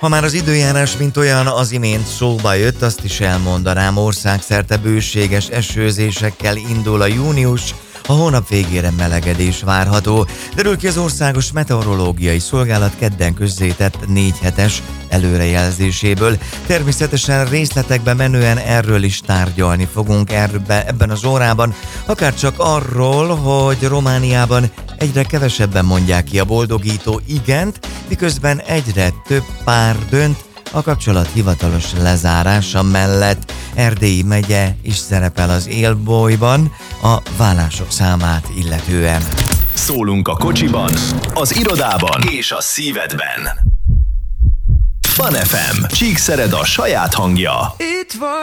Ha már az időjárás mint olyan az imént szóba jött, azt is elmondanám, országszerte bőséges esőzésekkel indul a június, a hónap végére melegedés várható. Derül ki az Országos Meteorológiai Szolgálat kedden közzétett 4 hetes előrejelzéséből. Természetesen részletekbe menően erről is tárgyalni fogunk ebben az órában, akár csak arról, hogy Romániában egyre kevesebben mondják ki a boldogító igent, miközben egyre több pár dönt a kapcsolat hivatalos lezárása mellett. Erdélyi megye is szerepel az élbolyban a vállások számát illetően. Szólunk a kocsiban, az irodában és a szívedben. Fun FM, csíkszered a saját hangja. Itt vagy.